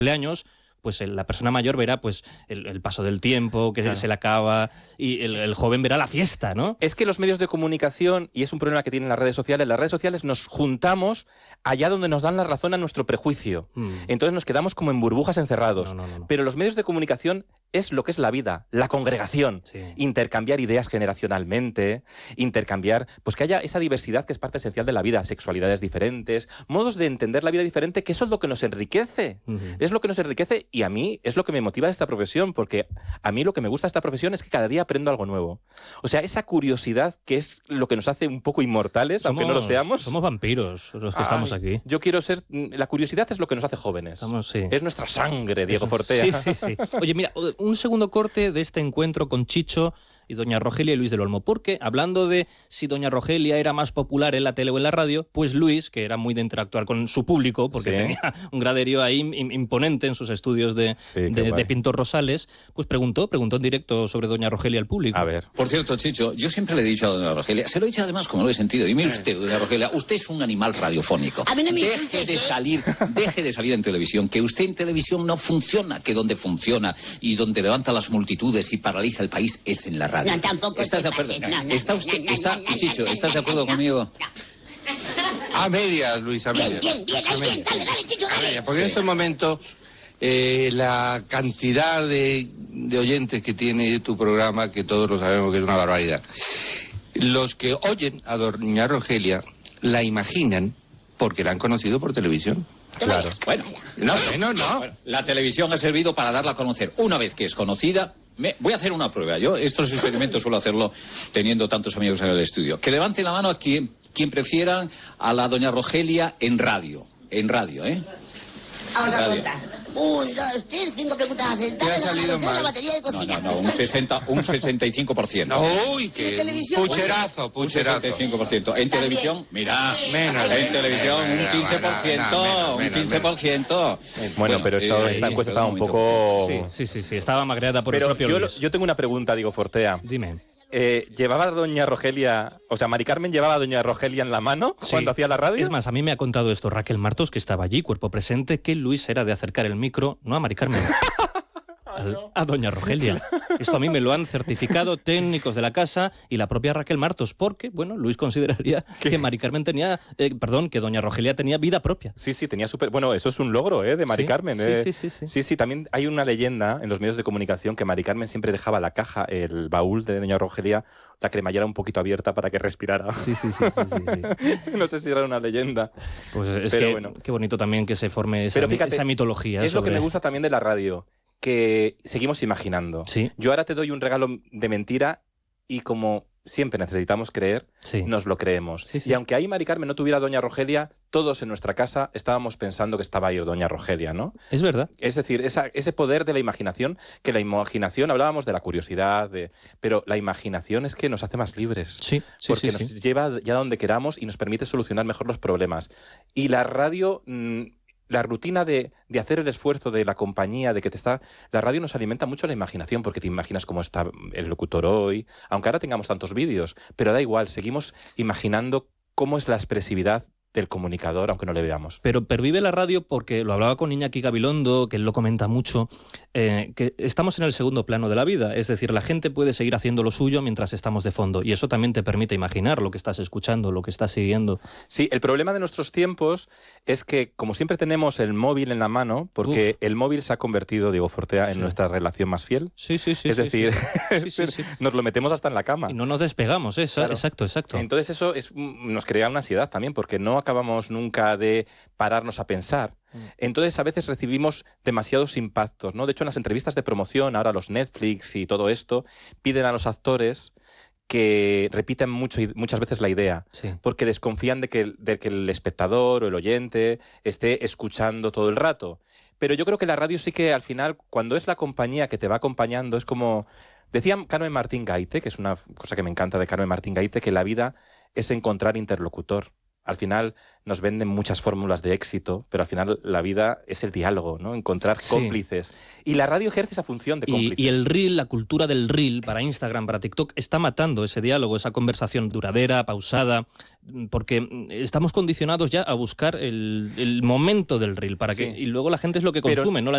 cumpleaños, pues la persona mayor verá pues el paso del tiempo, que se le acaba, y el joven verá la fiesta, ¿no? Es que los medios de comunicación, y es un problema que tienen las redes sociales nos juntamos allá donde nos dan la razón a nuestro prejuicio. Entonces nos quedamos como en burbujas encerrados. No. Pero los medios de comunicación es lo que es la vida, la congregación. Sí. Intercambiar ideas generacionalmente, intercambiar, pues que haya esa diversidad que es parte esencial de la vida, sexualidades diferentes, modos de entender la vida diferente, que eso es lo que nos enriquece. Es lo que nos enriquece, y a mí es lo que me motiva de esta profesión, porque a mí lo que me gusta de esta profesión es que cada día aprendo algo nuevo. O sea, esa curiosidad que es lo que nos hace un poco inmortales, aunque no lo seamos. Somos vampiros los que estamos aquí. Yo quiero ser... La curiosidad es lo que nos hace jóvenes. Sí. Es nuestra sangre, Diego Fortea. Sí. Oye, mira, un segundo corte de este encuentro con Chicho y doña Rogelia y Luis del Olmo, porque hablando de si doña Rogelia era más popular en la tele o en la radio, pues Luis, que era muy de interactuar con su público, porque tenía un graderío ahí imponente en sus estudios de Pintor Rosales, pues preguntó en directo sobre doña Rogelia al público. A ver. Por cierto, Chicho, yo siempre le he dicho a doña Rogelia, se lo he dicho además como lo he sentido, y mire usted, doña Rogelia, usted es un animal radiofónico. A mí no me deje de salir en televisión, que usted en televisión no funciona, que donde funciona y donde levanta las multitudes y paraliza el país es en la radio. No, tampoco ¿Estás de acuerdo? Chicho, ¿estás de acuerdo conmigo? A medias, Luis, a medias. Bien, dale, Chicho, dale. Porque en estos momentos la cantidad de oyentes que tiene tu programa, que todos lo sabemos que es una barbaridad, los que oyen a doña Rogelia la imaginan porque la han conocido por televisión. Claro. Bueno, no. La televisión ha servido para darla a conocer. Una vez que es conocida, voy a hacer una prueba. Yo estos experimentos suelo hacerlo teniendo tantos amigos en el estudio. Que levante la mano a quien prefiera a la doña Rogelia en radio. En radio, ¿eh? Vamos a contar. 1, 2, 3, 5 preguntas acertadas. ¿Te ha salido mal? La batería de cocina. No, un 65%. Uy, qué televisión, pucherazo. Un 65%. En televisión, mira, en televisión un 15%, un 15%. Bueno, pero esta encuesta estaba un poco... Sí, estaba magreada por el propio Luis. Yo tengo una pregunta, Diego Fortea. Dime. ¿Llevaba a doña Rogelia, o sea, Mari Carmen llevaba a doña Rogelia en la mano cuando hacía la radio? Es más, a mí me ha contado esto Raquel Martos, que estaba allí, cuerpo presente, que Luis era de acercar el micro, no a Mari Carmen, a doña Rogelia. Esto a mí me lo han certificado técnicos de la casa y la propia Raquel Martos, porque, bueno, Luis consideraría que Mari Carmen tenía, que doña Rogelia tenía vida propia. Sí, tenía Bueno, eso es un logro, de Mari Carmen. Sí, también hay una leyenda en los medios de comunicación que Mari Carmen siempre dejaba la caja, el baúl de doña Rogelia, la cremallera un poquito abierta para que respirara. Sí. No sé si era una leyenda. Pues es pero que bueno. Qué bonito también que se forme esa mitología. Es lo que me gusta también de la radio, que seguimos imaginando. Sí. Yo ahora te doy un regalo de mentira y como siempre necesitamos creer, nos lo creemos. Sí. Y aunque ahí Mari Carmen no tuviera a doña Rogelia, todos en nuestra casa estábamos pensando que estaba ahí doña Rogelia, ¿no? Es verdad. Es decir, ese poder de la imaginación, que la imaginación, hablábamos de la curiosidad, pero la imaginación es que nos hace más libres. Sí. Porque nos lleva ya donde queramos y nos permite solucionar mejor los problemas. Y la radio... La rutina de hacer el esfuerzo de la compañía, de que la radio nos alimenta mucho la imaginación, porque te imaginas cómo está el locutor hoy, aunque ahora tengamos tantos vídeos, pero da igual, seguimos imaginando cómo es la expresividad del comunicador, aunque no le veamos. Pero pervive la radio porque, lo hablaba con Iñaki Gabilondo, que él lo comenta mucho, que estamos en el segundo plano de la vida, es decir, la gente puede seguir haciendo lo suyo mientras estamos de fondo, y eso también te permite imaginar lo que estás escuchando, lo que estás siguiendo. Sí, el problema de nuestros tiempos es que, como siempre tenemos el móvil en la mano, porque el móvil se ha convertido, Diego Fortea, en nuestra relación más fiel. Sí. Es decir, nos lo metemos hasta en la cama. Y no nos despegamos, Claro. Exacto. Entonces eso nos crea una ansiedad también, porque no acabamos nunca de pararnos a pensar. Entonces a veces recibimos demasiados impactos, ¿no? De hecho, en las entrevistas de promoción, ahora los Netflix y todo esto, piden a los actores que repiten muchas veces la idea, porque desconfían de que el espectador o el oyente esté escuchando todo el rato. Pero yo creo que la radio sí que al final, cuando es la compañía que te va acompañando, es como... Decía Carmen Martín Gaite, que es una cosa que me encanta de Carmen Martín Gaite, que la vida es encontrar interlocutor. Al final nos venden muchas fórmulas de éxito, pero al final la vida es el diálogo, ¿no? Encontrar cómplices. Y la radio ejerce esa función de cómplice. Y el reel, la cultura del reel para Instagram, para TikTok, está matando ese diálogo, esa conversación duradera, pausada, porque estamos condicionados ya a buscar el momento del reel, y luego la gente es lo que consume, ¿no?